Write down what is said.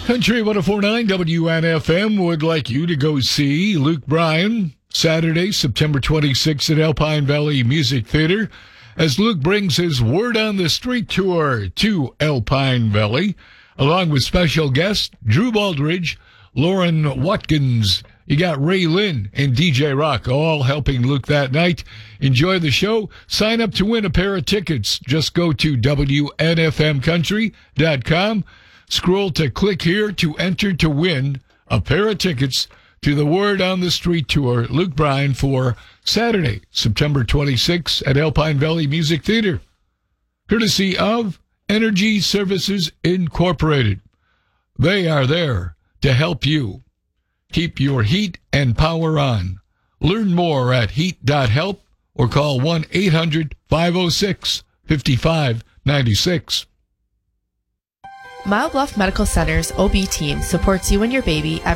Country 104.9 WNFM would like you to go see Luke Bryan Saturday, September 26th at Alpine Valley Music Theater as Luke brings his Word on the Street tour to Alpine Valley, along with special guests Drew Baldridge, Lauren Watkins. You got Ray Lynn and DJ Rock all helping Luke that night. Enjoy the show. Sign up to win a pair of tickets. Just go to WNFMcountry.com. Scroll to click here to enter to win a pair of tickets to the Word on the Street tour, Luke Bryan, for Saturday, September 26th at Alpine Valley Music Theater. Courtesy of Energy Services Incorporated. They are there to help you keep your heat and power on. Learn more at heat.help or call 1-800-506-5596. Mile Bluff Medical Center's OB team supports you and your baby